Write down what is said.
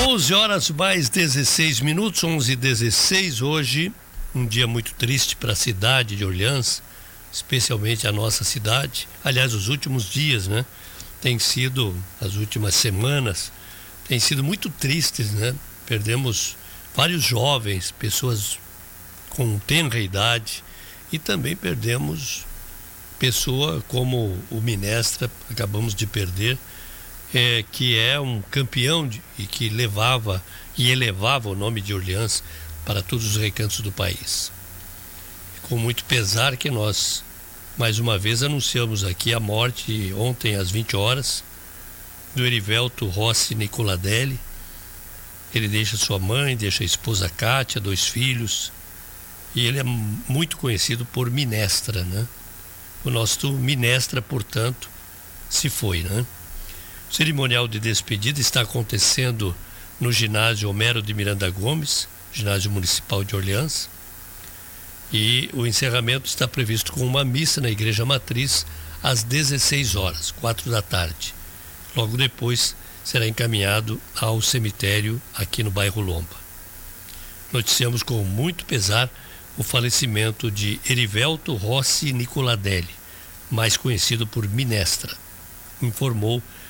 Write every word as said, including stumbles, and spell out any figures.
onze horas mais dezesseis minutos, onze e dezesseis. Hoje, um dia muito triste para a cidade de Orleans, especialmente a nossa cidade. Aliás, os últimos dias, né? Tem sido, as últimas semanas, tem sido muito tristes, né? Perdemos vários jovens, pessoas com tenra idade, e também perdemos pessoa como o Minestra, acabamos de perder, é, que é um campeão de, e que levava e elevava o nome de Orleans para todos os recantos do país. Com muito pesar que nós, mais uma vez, anunciamos aqui a morte, ontem às vinte horas, do Erivelto Rossi Nicoladelli. Ele deixa sua mãe, deixa a esposa Kátia, dois filhos, e ele é muito conhecido por Minestra, né? O nosso Minestra, portanto, se foi, né? O cerimonial de despedida está acontecendo no ginásio Homero de Miranda Gomes, ginásio municipal de Orleans, e o encerramento está previsto com uma missa na igreja matriz às dezesseis horas, quatro da tarde. Logo depois será encaminhado ao cemitério aqui no bairro Lomba. Noticiamos com muito pesar o falecimento de Erivelto Rossi Nicoladelli, mais conhecido por Minestra, informou